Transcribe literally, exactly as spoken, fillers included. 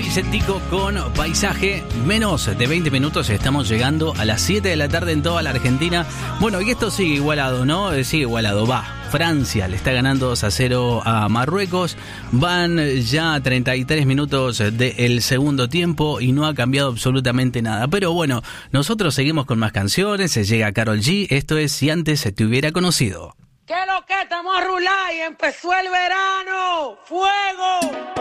Vicentico con Paisaje. Menos de veinte minutos, estamos llegando a las siete de la tarde en toda la Argentina. Bueno, y esto sigue igualado, ¿no? Sigue igualado, va. Francia le está ganando dos a cero a Marruecos. Van ya treinta y tres minutos del segundo tiempo y no ha cambiado absolutamente nada. Pero bueno, nosotros seguimos con más canciones. Se llega Karol G. Esto es Si Antes Se Te Hubiera Conocido. ¿Qué lo que estamos a rular y empezó el verano? ¡Fuego!